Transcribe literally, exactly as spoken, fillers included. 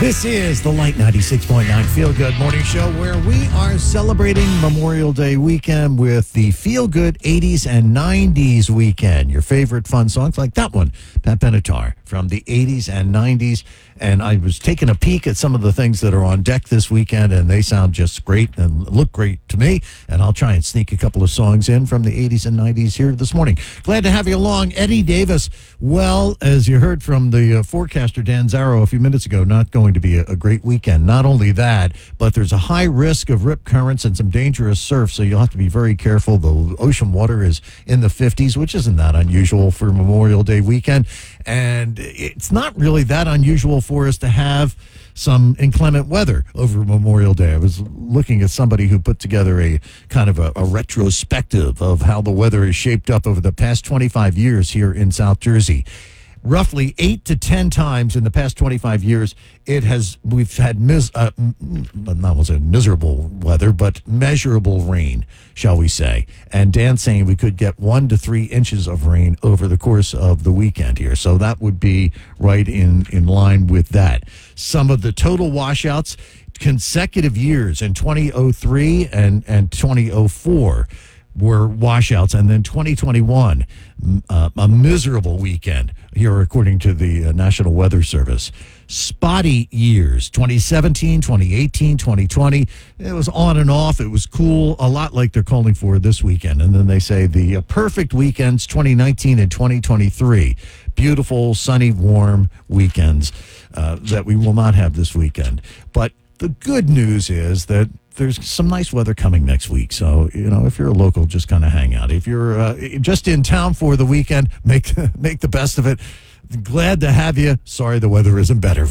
This is the Light ninety-six point nine Feel Good Morning Show, where we are celebrating Memorial Day weekend with the Feel Good eighties and nineties weekend. Your favorite fun songs like that one, Pat Benatar, from the eighties and nineties. And I was taking a peek at some of the things that are on deck this weekend, and they sound just great and look great to me. And I'll try and sneak a couple of songs in from the eighties and nineties here this morning. Glad to have you along. Eddie Davis, well, as you heard from the uh, forecaster Dan Zarrow a few minutes ago, not going to be a, a great weekend. Not only that, but there's a high risk of rip currents and some dangerous surf, so you'll have to be very careful. The ocean water is in the fifties, which isn't that unusual for Memorial Day weekend. And it's not really that unusual for us to have some inclement weather over Memorial Day. I was looking at somebody who put together a kind of a, a retrospective of how the weather is shaped up over the past twenty-five years here in South Jersey. Roughly eight to ten times in the past twenty-five years, it has we've had mis, uh, not was it miserable weather, but measurable rain, shall we say? And Dan's saying we could get one to three inches of rain over the course of the weekend here, so that would be right in in line with that. Some of the total washouts, consecutive years in twenty oh three and and twenty oh four. Were washouts, and then twenty twenty-one, uh, a miserable weekend here, according to the uh, National Weather Service. Spotty years, twenty seventeen, twenty eighteen, twenty twenty. It was on and off. It was cool, a lot like they're calling for this weekend. And then they say the uh, perfect weekends, twenty nineteen and twenty twenty-three. Beautiful, sunny, warm weekends uh, that we will not have this weekend. But the good news is that there's some nice weather coming next week. So, you know, if you're a local, just kind of hang out. If you're uh, just in town for the weekend, make make the best of it. Glad to have you. Sorry the weather isn't better.